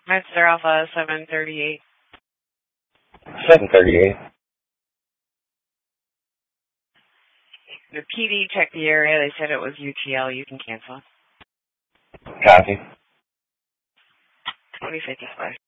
Master Alpha 738. 738. The PD checked the area. They said it was UTL. You can cancel. Copy. 2055.